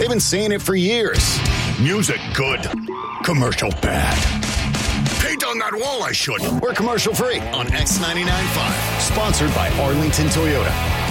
They've been saying it for years. Music good, commercial bad. Paint on that wall I should. We're commercial free on X99.5. Sponsored by Arlington Toyota.